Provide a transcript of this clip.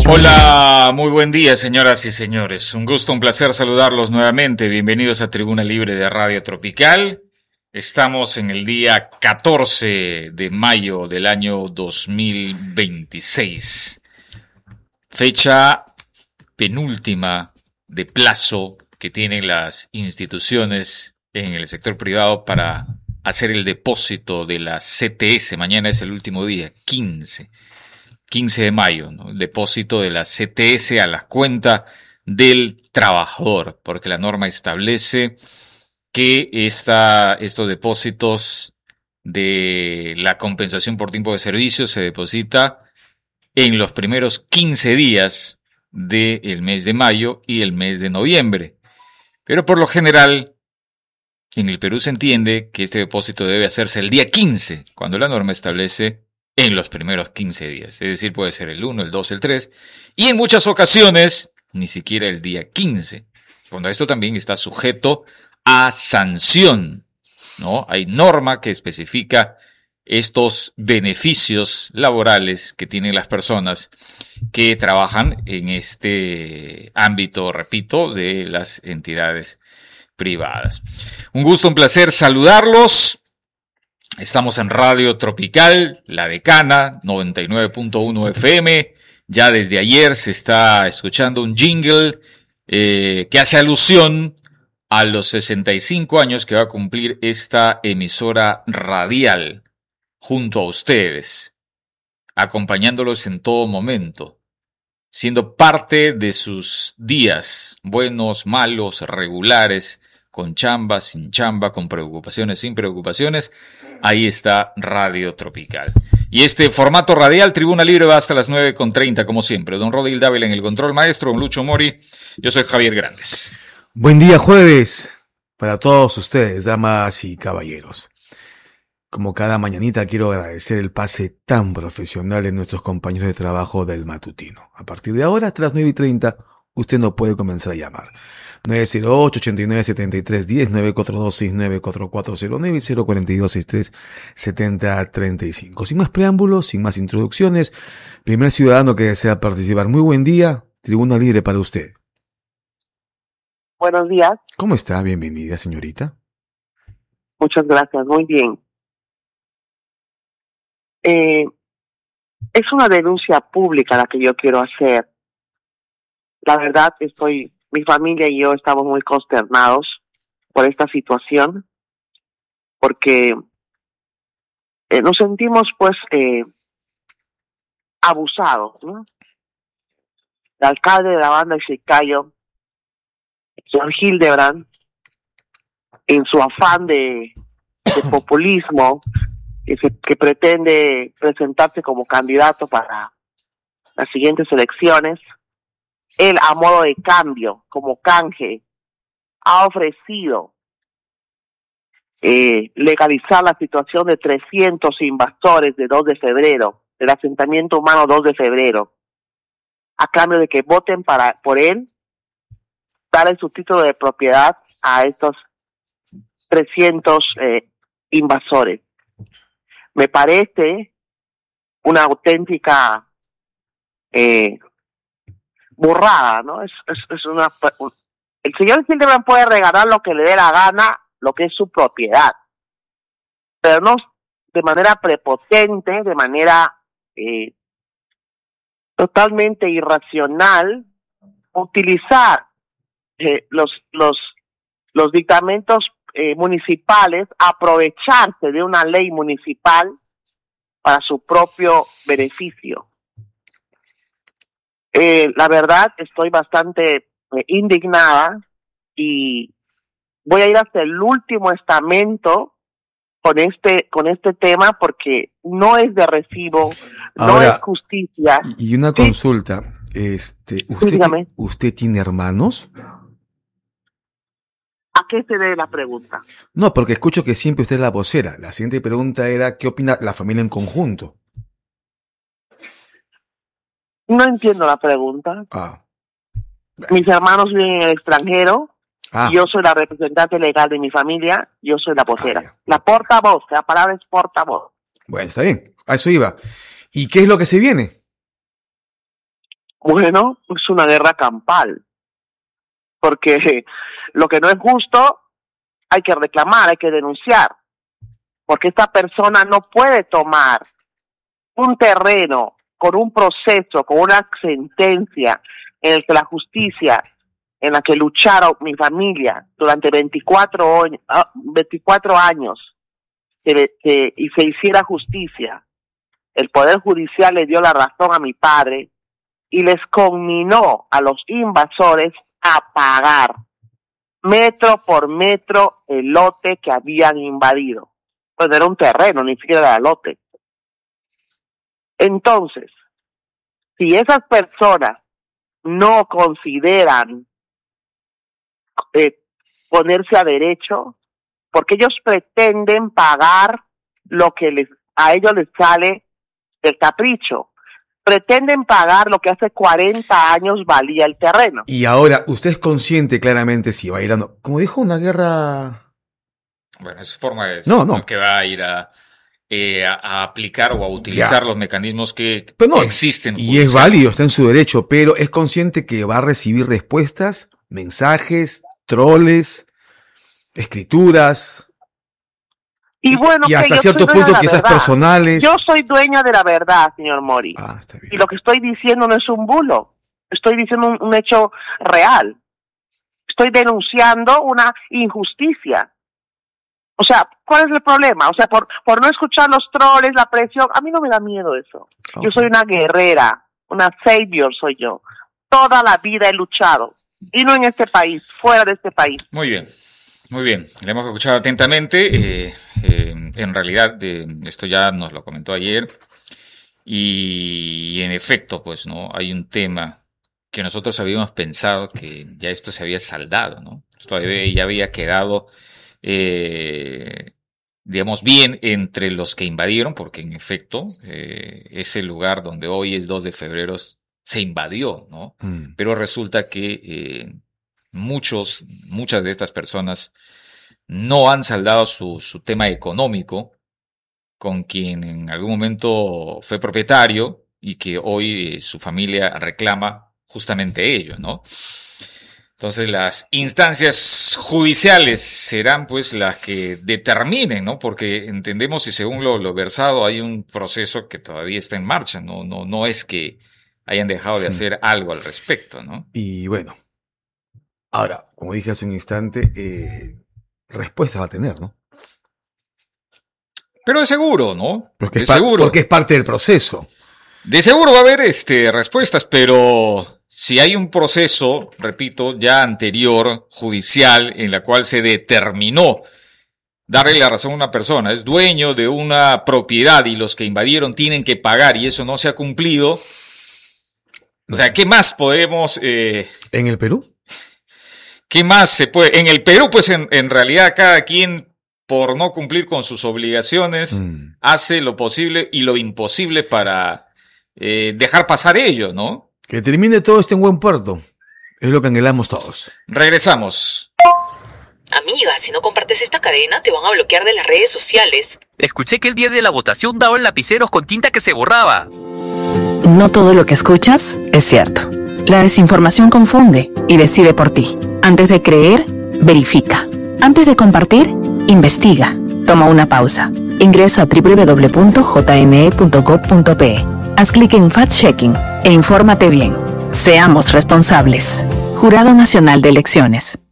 Hola, muy buen día, señoras y señores. Un gusto, un placer saludarlos nuevamente. Bienvenidos a Tribuna Libre de Radio Tropical. Estamos en el día 14 de mayo del año 2026. Fecha penúltima de plazo que tienen las instituciones en el sector privado para hacer el depósito de la CTS. Mañana es el último día, 15 de mayo, ¿no? El depósito de la CTS a la cuenta del trabajador, porque la norma establece que estos depósitos de la compensación por tiempo de servicio se deposita en los primeros 15 días del mes de mayo y el mes de noviembre. Pero por lo general, en el Perú se entiende que este depósito debe hacerse el día 15, cuando la norma establece en los primeros 15 días. Es decir, puede ser el 1, el 2, el 3, y en muchas ocasiones ni siquiera el día 15. Cuando esto también está sujeto a sanción, ¿no? Hay norma que especifica estos beneficios laborales que tienen las personas que trabajan en este ámbito, repito, de las entidades privadas. Un gusto, un placer saludarlos. Estamos en Radio Tropical, La Decana, 99.1 FM. Ya desde ayer se está escuchando un jingle que hace alusión a los 65 años que va a cumplir esta emisora radial junto a ustedes, acompañándolos en todo momento, siendo parte de sus días, buenos, malos, regulares, con chamba, sin chamba, con preocupaciones, sin preocupaciones. Ahí está Radio Tropical. Y este formato radial, Tribuna Libre, va hasta las 9:30, como siempre. Don Rodil Dávila en el control maestro, don Lucho Mori. Yo soy Javier Grandes. Buen día jueves para todos ustedes, damas y caballeros. Como cada mañanita quiero agradecer el pase tan profesional de nuestros compañeros de trabajo del matutino. A partir de ahora, hasta las 9:30, usted no puede comenzar a llamar. 908-89-73-10, 942-694409 y 042-63-7035. Sin más preámbulos, sin más introducciones, primer ciudadano que desea participar. Muy buen día, Tribuna Libre para usted. Buenos días. ¿Cómo está? Bienvenida, señorita. Muchas gracias, muy bien. Es una denuncia pública la que yo quiero hacer. La verdad, mi familia y yo estamos muy consternados por esta situación, porque nos sentimos abusados, ¿no? El alcalde de la banda de Chiclayo, señor Hildebrand, en su afán de populismo, que pretende presentarse como candidato para las siguientes elecciones, él, a modo de cambio, como canje, ha ofrecido legalizar la situación de 300 invasores de 2 de febrero, del asentamiento humano 2 de febrero, a cambio de que voten por él, darle su título de propiedad a estos 300 invasores. Me parece una auténtica burrada, ¿no? El señor Hildebrand puede regalar lo que le dé la gana, lo que es su propiedad, pero no de manera prepotente, de manera totalmente irracional, utilizar los dictamentos municipales, aprovecharse de una ley municipal para su propio beneficio. La verdad, estoy bastante indignada y voy a ir hasta el último estamento con este tema, porque no es de recibo, no es justicia. Y una consulta, ¿usted tiene hermanos? ¿A qué se debe la pregunta? No, porque escucho que siempre usted es la vocera. La siguiente pregunta era, ¿qué opina la familia en conjunto? No entiendo la pregunta. Mis hermanos viven en el extranjero. Yo soy la representante legal de mi familia. Yo soy la vocera. La portavoz. La palabra es portavoz. Bueno, está bien. A eso iba. ¿Y qué es lo que se viene? Bueno, es una guerra campal, porque lo que no es justo hay que reclamar, hay que denunciar, porque esta persona no puede tomar un terreno con un proceso, con una sentencia en el que la justicia, en la que lucharon mi familia durante 24 años, y se hiciera justicia. El Poder Judicial le dio la razón a mi padre y les conminó a los invasores a pagar metro por metro el lote que habían invadido. Pues no era un terreno, ni siquiera era lote. Entonces, si esas personas no consideran ponerse a derecho, porque ellos pretenden pagar lo que a ellos les sale del capricho, pretenden pagar lo que hace 40 años valía el terreno. Y ahora, usted es consciente claramente si va a ir a... Como dijo, una guerra... Bueno, es forma de no. que va a ir a aplicar o a utilizar los mecanismos que existen. Y es válido, está en su derecho, pero es consciente que va a recibir respuestas, mensajes, troles, escrituras... Y bueno, y hasta cierto punto quizás personales. Yo soy dueña de la verdad, señor Mori. Está bien. Y lo que estoy diciendo no es un bulo. Estoy diciendo un hecho real. Estoy denunciando una injusticia. O sea, ¿cuál es el problema? O sea, por no escuchar los troles, la presión, a mí no me da miedo eso. Okay. Yo soy una guerrera, una savior soy yo. Toda la vida he luchado. Y no en este país, fuera de este país. Muy bien. Muy bien, le hemos escuchado atentamente. En realidad, esto ya nos lo comentó ayer. Y en efecto, pues, ¿no? Hay un tema que nosotros habíamos pensado que ya esto se había saldado, ¿no? Esto ya había quedado, digamos, bien entre los que invadieron, porque en efecto, ese lugar donde hoy es 2 de febrero se invadió, ¿no? Pero resulta que muchas de estas personas no han saldado su tema económico con quien en algún momento fue propietario y que hoy su familia reclama justamente ello, ¿no? Entonces las instancias judiciales serán pues las que determinen, ¿no? Porque entendemos y según lo versado hay un proceso que todavía está en marcha, no es que hayan dejado de hacer algo al respecto, ¿no? Y bueno, ahora, como dije hace un instante, respuesta va a tener, ¿no? Pero de seguro, ¿no? Porque es parte del proceso. De seguro va a haber respuestas, pero si hay un proceso, repito, ya anterior, judicial, en la cual se determinó darle la razón a una persona, es dueño de una propiedad y los que invadieron tienen que pagar y eso no se ha cumplido. O sea, ¿qué más podemos...? ¿En el Perú? ¿Qué más se puede? En el Perú, pues en realidad cada quien, por no cumplir con sus obligaciones, hace lo posible y lo imposible para dejar pasar ello, ¿no? Que termine todo esto en buen puerto. Es lo que anhelamos todos. Regresamos. Amiga, si no compartes esta cadena, te van a bloquear de las redes sociales. Escuché que el día de la votación daban lapiceros con tinta que se borraba. No todo lo que escuchas es cierto. La desinformación confunde y decide por ti. Antes de creer, verifica. Antes de compartir, investiga. Toma una pausa. Ingresa a www.jne.gov.pe. Haz clic en Fact-Checking e infórmate bien. Seamos responsables. Jurado Nacional de Elecciones.